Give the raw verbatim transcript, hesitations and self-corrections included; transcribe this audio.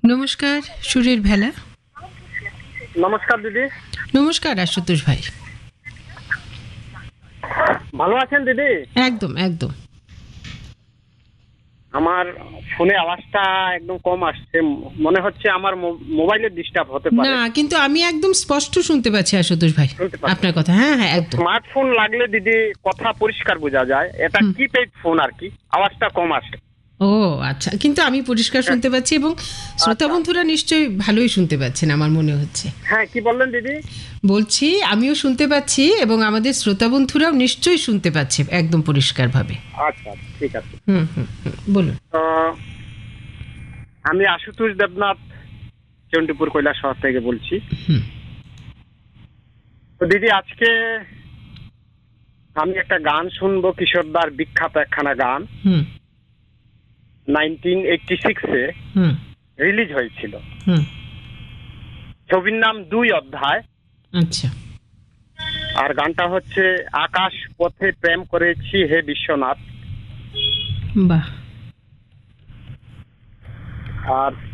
নমস্কার, সুরের ভেলা। নমস্কার দিদি। নমস্কার আশুতোষ ভাই। ভালো আছেন দিদি? একদম একদম। আমার ফোনে আওয়াজটা একদম কম আসছে, মনে হচ্ছে আমার মোবাইলের ডিস্টার্ব হতে পারে। না, কিন্তু আমি একদম স্পষ্ট শুনতে পাচ্ছি আশুতোষ ভাই আপনার কথা। হ্যাঁ হ্যাঁ একদম। স্মার্টফোন লাগলে দিদি কথা পরিষ্কার বোঝা যায়, এটা কিপ্যাড ফোন আর কি, আওয়াজটা কম আসে। ও আচ্ছা, কিন্তু আমি পরিষ্কার শুনতে পাচ্ছি এবং শ্রোতা বন্ধুরা নিশ্চয়ই ভালোই শুনতে পাচ্ছেন আমার মনে হচ্ছে। হ্যাঁ, কি বললেন দিদি? বলছি আমিও শুনতে পাচ্ছি এবং আমাদের শ্রোতা বন্ধুরাও নিশ্চয়ই শুনতে পাচ্ছে একদম পরিষ্কারভাবে। আচ্ছা, ঠিক আছে। হুম হুম হুম, বলুন। তো আমি আশুতোষ দেবনাথ, চণ্ডীপুর কৈলাসহর থেকে বলছি। হুম। তো দিদি, আজকে আমি একটা গান শুনবো, কিশোরদার বিখ্যাত একখানা গান। হুম নাইনটিন এইটটি সিক্সে হুম রিলিজ হয়েছিল। হুম। ছবির নাম দুই অধ্যায়। আচ্ছা। আর গানটা হচ্ছে আকাশ পথে প্রেম করেছি হে বিশ্বনাথ। বাহ। আর